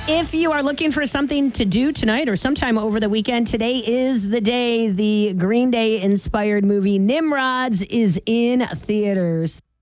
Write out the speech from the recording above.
If you are looking for something to do tonight or sometime over the weekend, today is the day the Green Day inspired movie Nimrods is in theaters.